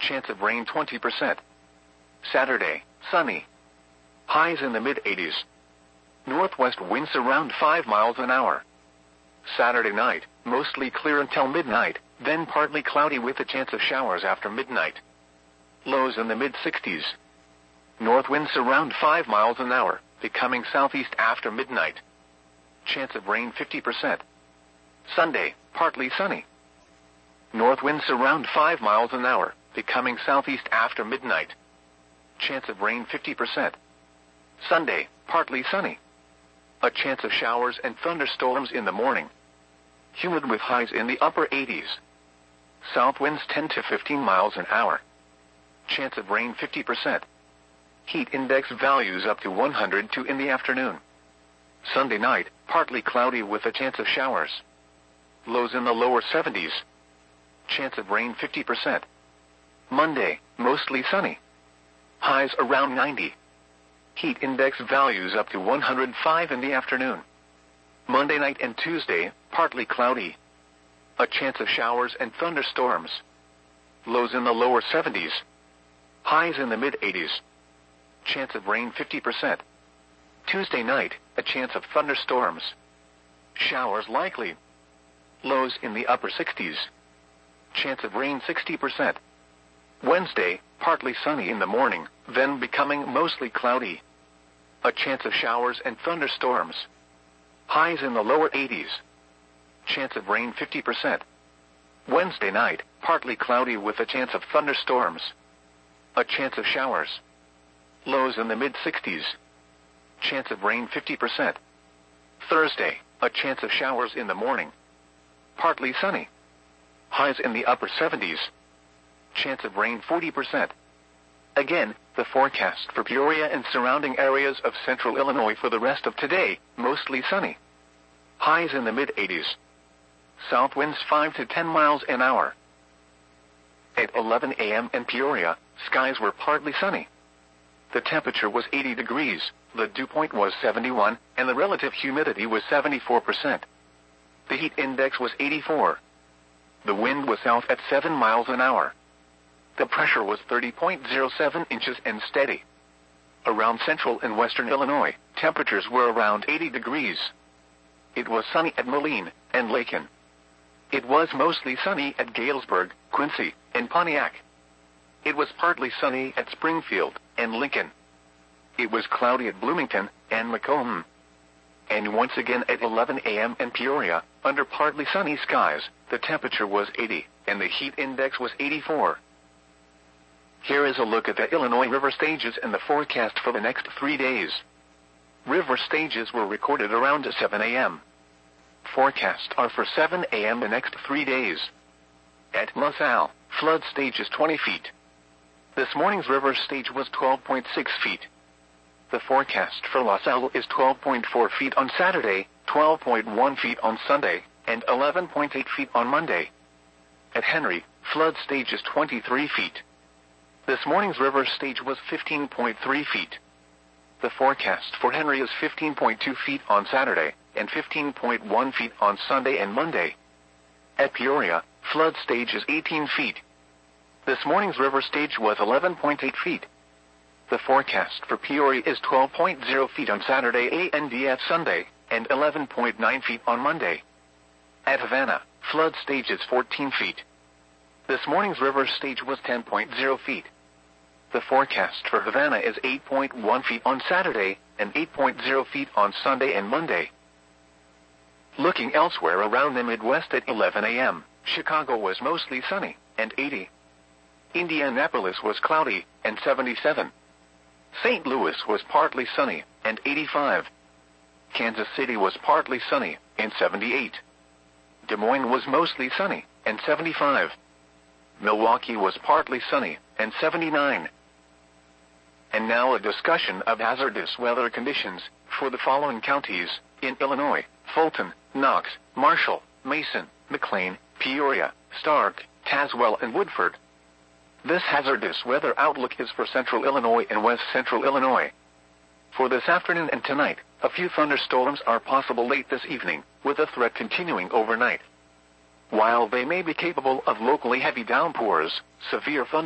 Chance of rain 20%. Saturday, sunny. Highs in the mid-80s. Northwest winds around 5 miles an hour. Saturday night, mostly clear until midnight, then partly cloudy with a chance of showers after midnight. Lows in the mid-60s. North winds around 5 miles an hour, becoming southeast after midnight. Chance of rain 50%. Sunday, partly sunny. North winds around 5 miles an hour, becoming southeast after midnight. Chance of rain 50%. Sunday, partly sunny. A chance of showers and thunderstorms in the morning. Humid with highs in the upper 80s. South winds 10 to 15 miles an hour. Chance of rain 50%. Heat index values up to 102 in the afternoon. Sunday night, partly cloudy with a chance of showers. Lows in the lower 70s. Chance of rain 50%. Monday, mostly sunny. Highs around 90. Heat index values up to 105 in the afternoon. Monday night and Tuesday, partly cloudy. A chance of showers and thunderstorms. Lows in the lower 70s. Highs in the mid-80s. Chance of rain 50%. Tuesday night, a chance of thunderstorms. Showers likely. Lows in the upper 60s. Chance of rain 60%. Wednesday, partly sunny in the morning, then becoming mostly cloudy. A chance of showers and thunderstorms. Highs in the lower 80s. Chance of rain 50%. Wednesday night, partly cloudy with a chance of thunderstorms. A chance of showers. Lows in the mid-60s. Chance of rain 50%. Thursday, a chance of showers in the morning. Partly sunny. Highs in the upper 70s. Chance of rain 40%. Again, the forecast for Peoria and surrounding areas of central Illinois for the rest of today, mostly sunny. Highs in the mid-80s. South winds 5 to 10 miles an hour. At 11 a.m. in Peoria, skies were partly sunny. The temperature was 80 degrees, the dew point was 71, and the relative humidity was 74%. The heat index was 84. The wind was south at 7 miles an hour. The pressure was 30.07 inches and steady. Around central and western Illinois, temperatures were around 80 degrees. It was sunny at Moline and Lakin. It was mostly sunny at Galesburg, Quincy, and Pontiac. It was partly sunny at Springfield and Lincoln. It was cloudy at Bloomington and Macomb. And once again at 11 a.m. in Peoria, under partly sunny skies, the temperature was 80, and the heat index was 84. Here is a look at the Illinois river stages and the forecast for the next 3 days. River stages were recorded around 7 a.m. Forecasts are for 7 a.m. the next 3 days. At LaSalle, flood stage is 20 feet. This morning's river stage was 12.6 feet. The forecast for LaSalle is 12.4 feet on Saturday, 12.1 feet on Sunday, and 11.8 feet on Monday. At Henry, flood stage is 23 feet. This morning's river stage was 15.3 feet. The forecast for Henry is 15.2 feet on Saturday, and 15.1 feet on Sunday and Monday. At Peoria, flood stage is 18 feet. This morning's river stage was 11.8 feet. The forecast for Peoria is 12.0 feet on Saturday and Sunday, and 11.9 feet on Monday. At Havana, flood stage is 14 feet. This morning's river stage was 10.0 feet. The forecast for Havana is 8.1 feet on Saturday, and 8.0 feet on Sunday and Monday. Looking elsewhere around the Midwest at 11 a.m., Chicago was mostly sunny, and 80. Indianapolis was cloudy, and 77. St. Louis was partly sunny, and 85. Kansas City was partly sunny, and 78. Des Moines was mostly sunny, and 75. Milwaukee was partly sunny, and 79. And now a discussion of hazardous weather conditions for the following counties in Illinois: Fulton, Knox, Marshall, Mason, McLean, Peoria, Stark, Tazewell, and Woodford. This hazardous weather outlook is for central Illinois and west central Illinois. For this afternoon and tonight, a few thunderstorms are possible late this evening, with a threat continuing overnight. While they may be capable of locally heavy downpours, severe thunderstorms